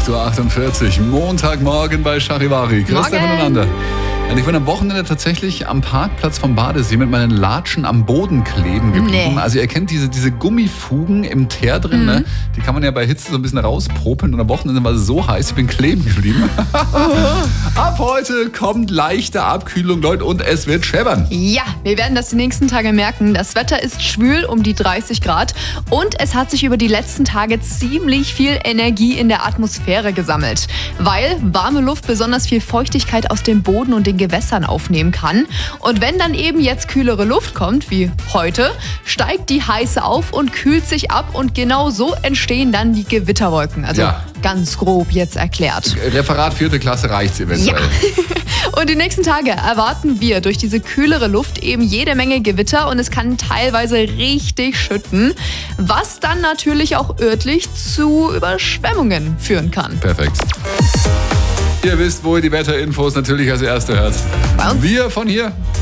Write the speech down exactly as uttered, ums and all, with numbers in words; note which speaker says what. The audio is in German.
Speaker 1: acht Uhr achtundvierzig, Montagmorgen bei Charivari. Grüß dich miteinander. Und ich bin am Wochenende tatsächlich am Parkplatz vom Badesee mit meinen Latschen am Boden kleben geblieben. Nee. Also ihr kennt diese, diese Gummifugen im Teer drin, mhm. ne? Die kann man ja bei Hitze so ein bisschen rauspopeln. Und am Wochenende war es so heiß, ich bin kleben geblieben. Ab heute kommt leichte Abkühlung, Leute, und es wird scheppern.
Speaker 2: Ja, wir werden das die nächsten Tage merken. Das Wetter ist schwül um die dreißig Grad und es hat sich über die letzten Tage ziemlich viel Energie in der Atmosphäre gesammelt, weil warme Luft besonders viel Feuchtigkeit aus dem Boden und den Gewässern aufnehmen kann. Und wenn dann eben jetzt kühlere Luft kommt, wie heute, steigt die heiße auf und kühlt sich ab und genau so entstehen dann die Gewitterwolken. Also ja. Ganz grob jetzt erklärt.
Speaker 1: Referat vierte Klasse reicht's eventuell.
Speaker 2: Ja. Und die nächsten Tage erwarten wir durch diese kühlere Luft eben jede Menge Gewitter und es kann teilweise richtig schütten, was dann natürlich auch örtlich zu Überschwemmungen führen kann.
Speaker 1: Perfekt. Ihr wisst, wo ihr die Wetterinfos natürlich als Erste hört. Wir von hier.